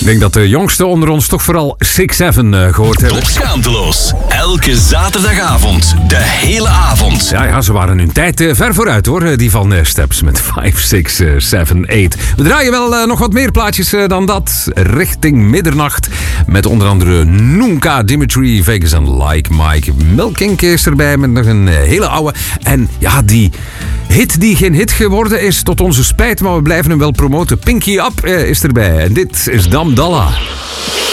Ik denk dat de jongsten onder ons toch vooral 6-7 gehoord hebben. Top Schaamteloos. Elke zaterdagavond. De hele avond. Ja, ze waren hun tijd ver vooruit hoor. Die van Steps met 5, 6, 7, 8. We draaien wel nog wat meer plaatjes dan dat. Richting middernacht. Met onder andere Nunca, Dimitri Vegas en Like Mike. Milking is erbij met nog een hele oude. En ja, die hit die geen hit geworden is, tot onze spijt. Maar we blijven hem wel promoten. Pinky Up is erbij. En dit is Dam Dalla.